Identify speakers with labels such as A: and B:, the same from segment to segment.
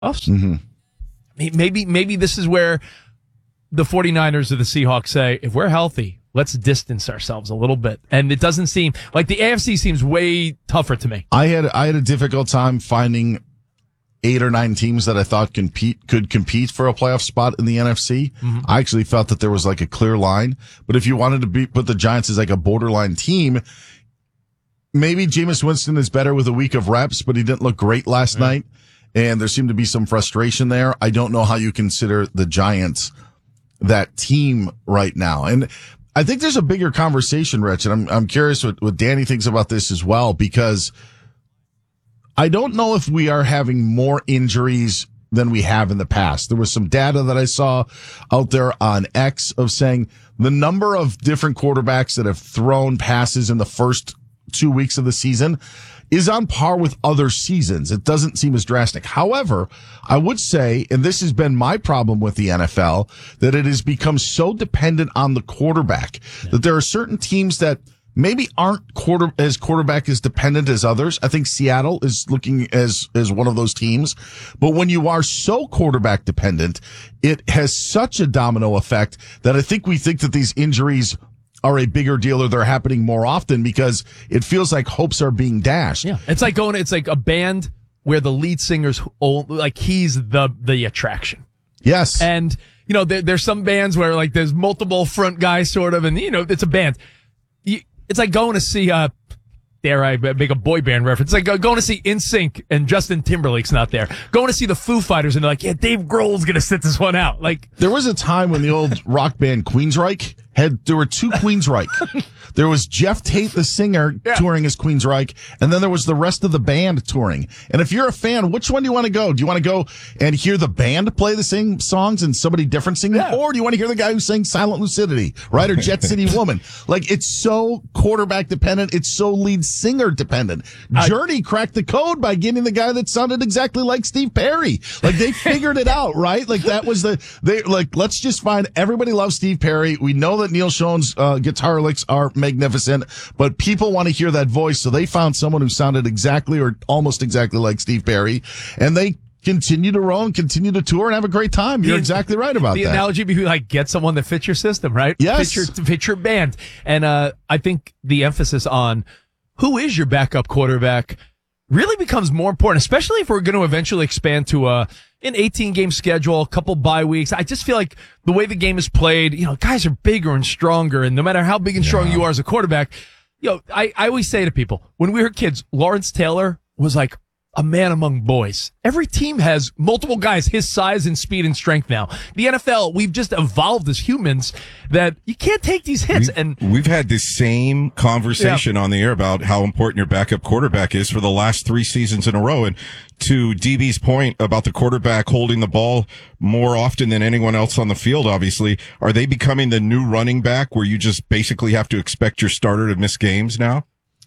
A: Mm-hmm.
B: Maybe this is where the 49ers or the Seahawks say, if we're healthy, let's distance ourselves a little bit. And it doesn't seem like the AFC seems way tougher to me.
A: I had a difficult time finding 8 or 9 teams that I thought could compete for a playoff spot in the NFC. Mm-hmm. I actually felt that there was like a clear line, but if you wanted to put the Giants as like a borderline team, maybe Jameis Winston is better with a week of reps, but he didn't look great last night. And there seemed to be some frustration there. I don't know how you consider the Giants that team right now. And I think there's a bigger conversation, Rich, and I'm curious what Danny thinks about this as well, because I don't know if we are having more injuries than we have in the past. There was some data that I saw out there on X of saying the number of different quarterbacks that have thrown passes in the first 2 weeks of the season is on par with other seasons. It doesn't seem as drastic. However, I would say, and this has been my problem with the NFL, that it has become so dependent on the quarterback that there are certain teams that maybe aren't quarterback as dependent as others. I think Seattle is looking as one of those teams. But when you are so quarterback dependent, it has such a domino effect that I think we think that these injuries are a bigger deal or they're happening more often because it feels like hopes are being dashed.
B: Yeah. It's like a band where the lead singer's like he's the attraction.
A: Yes.
B: And, there's some bands where like there's multiple front guys sort of, and it's a band. It's like going to see, dare I make a boy band reference? It's like going to see NSYNC and Justin Timberlake's not there. Going to see the Foo Fighters and they're like, yeah, Dave Grohl's going to sit this one out. Like,
A: there was a time when the old rock band Queensryche there were 2 Queensryche. There was Jeff Tate, the singer, touring as Queensryche, and then there was the rest of the band touring. And if you're a fan, which one do you want to go? Do you want to go and hear the band play the same songs and somebody different sing them? Or do you want to hear the guy who sang Silent Lucidity, right? Or Jet City Woman? Like, it's so quarterback dependent. It's so lead singer dependent. Journey cracked the code by getting the guy that sounded exactly like Steve Perry. Like, they figured it out, right? Like, that was let's just find, everybody loves Steve Perry. We know that Neil Schoen's guitar licks are magnificent, but people want to hear that voice, so they found someone who sounded exactly or almost exactly like Steve Perry, and they continue to roll and continue to tour and have a great time. You're exactly right about that.
B: The analogy would be like, get someone that fits your system, right?
A: Yes.
B: Fit your band. And I think the emphasis on who is your backup quarterback really becomes more important, especially if we're going to eventually expand to an 18-game schedule, a couple bye weeks. I just feel like the way the game is played, guys are bigger and stronger, and no matter how big and strong you are as a quarterback, I always say to people, when we were kids, Lawrence Taylor was like a man among boys. Every team has multiple guys his size and speed and strength now. The NFL, we've just evolved as humans that you can't take these hits.
C: We've had this same conversation on the air about how important your backup quarterback is for the last 3 seasons in a row. And to DB's point about the quarterback holding the ball more often than anyone else on the field, obviously, are they becoming the new running back where you just basically have to expect your starter to miss games now?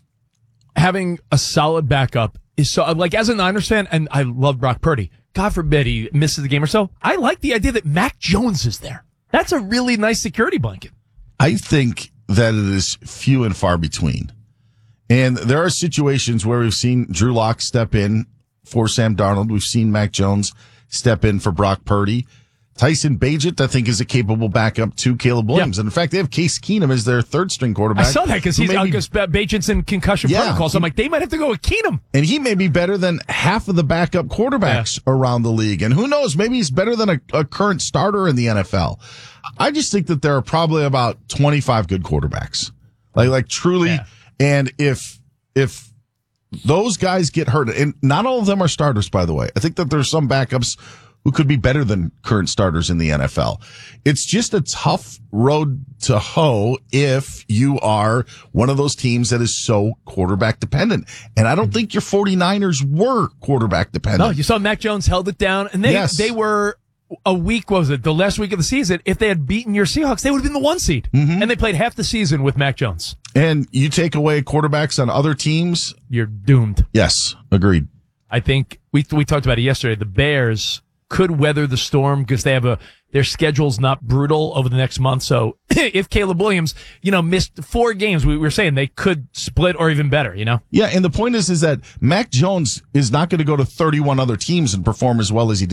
B: Having a solid backup is so, like, as a Niners fan, and I love Brock Purdy, God forbid he misses the game or so, I like the idea that Mac Jones is there. That's a really nice security blanket.
A: I think that it is few and far between. And there are situations where we've seen Drew Lock step in for Sam Darnold. We've seen Mac Jones step in for Brock Purdy. Tyson Bagent, I think, is a capable backup to Caleb Williams. And in fact, they have Case Keenum as their 3rd-string quarterback.
B: I saw that because Bagent's in concussion protocol. So I'm like, they might have to go with Keenum.
A: And he may be better than half of the backup quarterbacks around the league. And who knows, maybe he's better than a current starter in the NFL. I just think that there are probably about 25 good quarterbacks. Like truly. Yeah. And if those guys get hurt, and not all of them are starters, by the way. I think that there's some backups who could be better than current starters in the NFL. It's just a tough road to hoe if you are one of those teams that is so quarterback dependent. And I don't think your 49ers were quarterback dependent.
B: No, you saw Mac Jones held it down, and they were a week, the last week of the season. If they had beaten your Seahawks, they would have been the 1 seed. Mm-hmm. And they played half the season with Mac Jones.
A: And you take away quarterbacks on other teams,
B: you're doomed.
A: Yes, agreed.
B: I think we talked about it yesterday. The Bears could weather the storm because they have their schedule's not brutal over the next month. So if Caleb Williams, missed 4 games, we were saying they could split or even better,
A: Yeah, and the point is that Mac Jones is not going to go to 31 other teams and perform as well as he did